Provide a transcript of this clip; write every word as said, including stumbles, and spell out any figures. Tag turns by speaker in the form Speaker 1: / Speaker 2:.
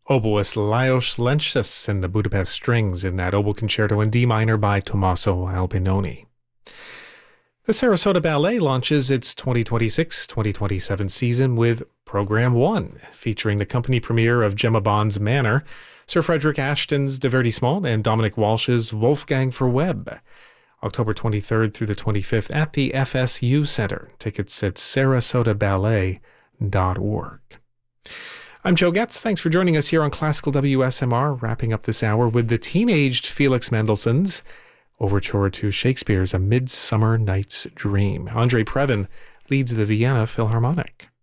Speaker 1: Oboist Lajos Lencius and the Budapest Strings in that oboe concerto in D minor by Tommaso Albinoni. The Sarasota Ballet launches its twenty twenty-six twenty twenty-seven season with Program one, featuring the company premiere of Gemma Bond's Manor, Sir Frederick Ashton's Divertissement, and Dominic Walsh's Wolfgang for Webb. October twenty-third through the twenty-fifth at the F S U Center. Tickets at sarasota ballet dot org. I'm Joe Getz. Thanks for joining us here on Classical W S M R, wrapping up this hour with the teenaged Felix Mendelssohn's overture to Shakespeare's A Midsummer Night's Dream. Andre Previn leads the Vienna Philharmonic.